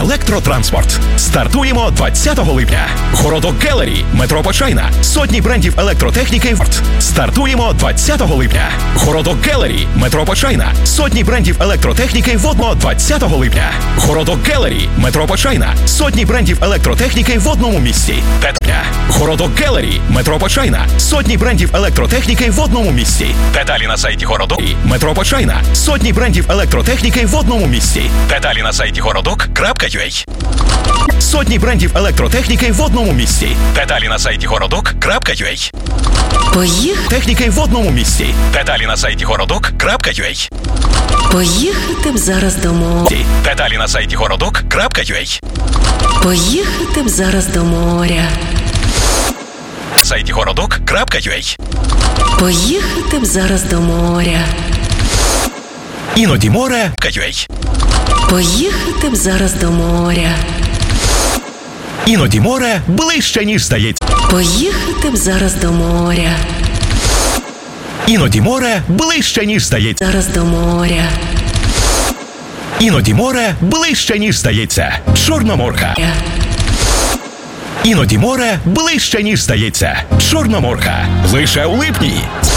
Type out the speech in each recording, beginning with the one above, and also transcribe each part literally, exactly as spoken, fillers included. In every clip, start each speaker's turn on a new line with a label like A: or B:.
A: електротранспорт. Стартуємо двадцятого липня. Городок Гелері, метро Почайна, сотні брендів електротехніки. Стартуємо двадцятого липня. Городок Гелері, метро Почайна, сотні брендів електротехніки водно двадцятого липня. Городок Гелері, метро Почайна, сотні брендів електротехніки в одному місці. Деталя. Городок Гелері, метро Почайна, сотні брендів електротехніки в одному місці. Деталі на сайті Городок. Метро Почайна, сотні брендів електротехніки в одному місці. Деталі на сайті городок крапка ю а. Сотні брендів електротехніки в одному місці. Деталі на сайті городок крапка ю а.
B: Поїхати.
A: Техніки в одному місці. Деталі на сайті городок крапка ю а.
B: Поїхати б зараз до моря.
A: Деталі на сайті городок крапка ю а.
B: Поїхати б зараз до моря.
A: На сайті городок крапка ю а.
B: Поїхати б зараз до моря.
A: Іноді море ю а.
B: Поїхати б зараз до моря.
A: Іноді море ближче, ніж здається.
B: Поїхати б зараз до моря.
A: Іноді море ближче, ніж здається.
B: Зараз до моря.
A: Іноді море ближче, ніж здається. Чорноморка. Іноді море ближче, ніж здається. Чорноморка. Лише у липні.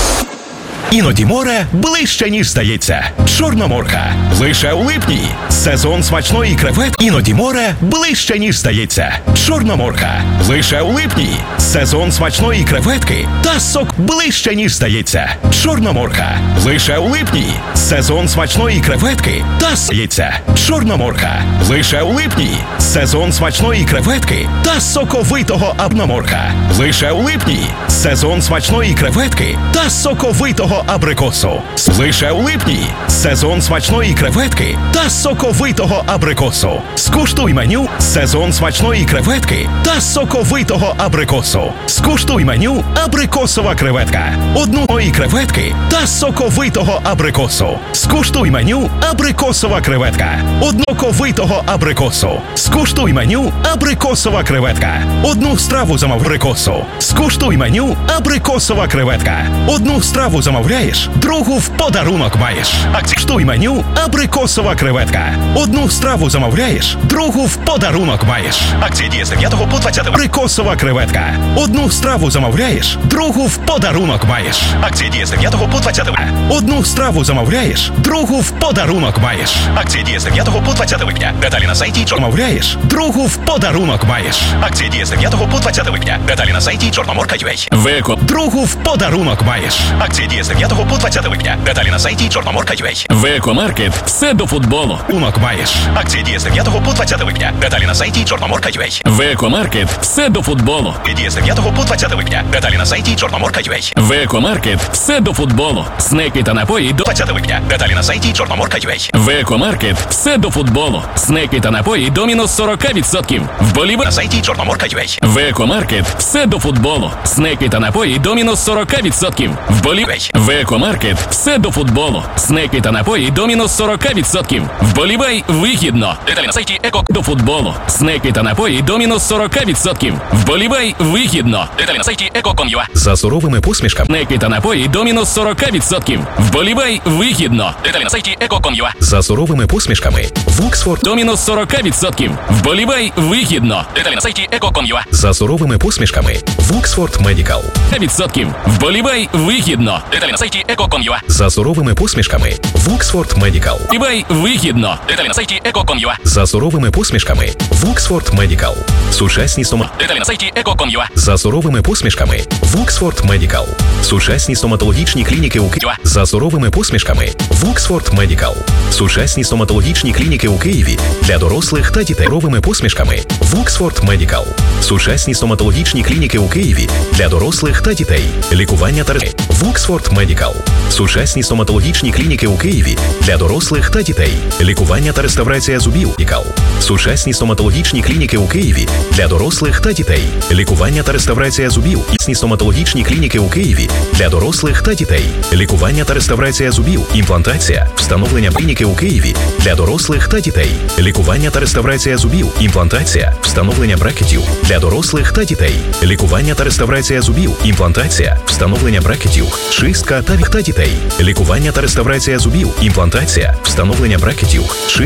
A: Іноді море ближче, ніж здається. Чорноморка. Лише у липні. Сезон смачної креветки. Іноді море ближче, ніж здається. Чорноморка. Лише у липні. Сезон смачної креветки та сок ближче, ніж здається. Чорноморка. Лише у липні. Сезон смачної креветки та здається. Чорноморка. Лише у липні. Сезон смачної креветки та соковитого абноморка. Лише у липні. Сезон смачної креветки та соковитого абрикосу. Лише у липні. Сезон смачної креветки та соковитого абрикосу. Скуштуй меню сезон смачної креветки та соковитого абрикосу. Скуштуй меню абрикосова креветка. Одної креветки та соковитого абрикосу. Скуштуй меню абрикосова креветка. Одноковитого абрикосу. Скуштуй меню абрикосова креветка. Одну страву замов абрикосу. Скуштуй меню абрикосова креветка. Одну страву замовляєш, другу в подарунок маєш. Скуштуй меню абрикосова креветка. Одну страву замовляєш, другу в подарунок маєш. Акція діє з дев'ятого по двадцяте. Абрикосова креветка. Одну страву замовляєш, другу в подарунок маєш. Акція діє з дев'ятого по двадцяте. Одну страву замовляєш, другу в подарунок маєш. Акція діє з дев'ятого по двадцяте липня. Деталі на сайті замовляєш, другу в подарунок маєш. Акція діє з дев'ятого по двадцяте липня. Деталі на сайті чорноморка крапка ю а. Викоп. Другу в подарунок маєш. Акція діє з дев'ятого по двадцяте липня. Деталі на сайті чорноморка крапка ю а. Векомаркет. Все до футболу. Подарунок маєш. Акція діє з дев'ятого по двадцяте липня. Деталі на сайті чорноморка крапка ю а. Векомаркет. Все до футболу. Діє з дев'ятого по двадцяте липня. Деталі на сайті чорноморка крапка ю а. Векомаркет. Все до футболу. Снеки та напої до двадцяте липня. Деталі на сайті чорноморка крапка ю а. Векомаркет. Все до футболу. Снеки та напої до мінус сорок відсотків. Вболівай на сайті чорноморка крапка ю а. Векомаркет. Все до футболу. Снеки та напої до мінус сорок відсотків. Вболівай. Векомаркет. Все до футболу. Снеки та напої до мінус сорок відсотків. Вболівай вигідно. Деталі на сайті Еко до футболу. Снеки та напої до мінус сорок відсотків. Вболівай вигідно. Деталі на сайті еко крапка ком крапка ю а. За суровими посмішками. Снеки та напої до мінус сорок відсотків. Вболівай вигідно. Деталі на сайті еко крапка ком крапка ю а. За суровими посмішками. Воксфорд до мінус сорок відсотків. Вболівай вигідно. Деталі на сайті еко крапка ком крапка ю а. За суровими посмішками. Воксфорд Медикал. Відсотків. Вболівай вигідно. Деталі на сайті еко крапка ком крапка ю а. За суровими посмішками. Воксфорд Медикал. Вболівай вигідно. Деталі на сайті еко крапка ком крапка ю а. За суровими посмішками. Воксфорд Медикал. Сучасні стома. Деталі на сайті еко крапка ком крапка ю а. За суровими посмішками. Воксфорд Медикал. Сучасні стоматологічні клініки у Києві. За суровими посмішками. Воксфорд Медикал. Сучасні стоматологічні клініки у Києві для дорослих та дітей. Суровими посмішками. Воксфорд Медикал. Сучасні стоматологічні клініки у Києві для дорослих та дітей. Лікування та Воксфорд Медикал. Сучасні стоматологічні клініки у Києві для дорослих та дітей. Лікування та реставрація зубів. Сучасні стоматологічні клініки у Києві для дорослих та дітей. Лікування та реставрація зубів. Сучасні стоматологічні клініки у Києві для дорослих та дітей. Лікування та реставрація зубів. Імплантація. Встановлення клініки у Києві для дорослих та дітей. Лікування та реставрація зубів. Імплантація. Встановлення брекетів для дорослих та дітей. Лікування та реставрація зубів. Імплантація. Встановлення брекетів. Чистка та вік та дітей. Лікування та реставрація зубів. Імплантація. Встановлення брекетів.